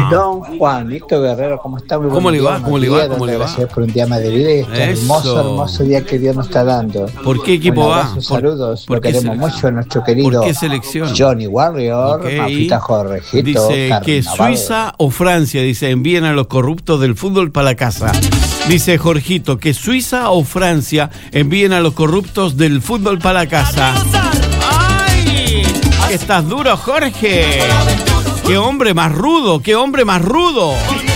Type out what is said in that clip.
Don Juanito Guerrero, ¿cómo está? Muy ¿Cómo le va? día, ¿Cómo le va? ¿Cómo le va? Gracias por un día más de vida y este hermoso día que Dios nos está dando. ¿Por qué equipo va? Saludos, ¿Por lo qué queremos mucho, nuestro querido ¿Por qué selección? Johnny Warrior, Okay. Mafita Jorgito, dice que Carnaval. Suiza o Francia, dice, envíen a los corruptos del fútbol para la casa. Dice Jorgito, que Suiza o Francia envíen a los corruptos del fútbol para la casa. ¡Ay! ¡Estás duro, Jorge! ¡Qué hombre más rudo! ¡Qué hombre más rudo!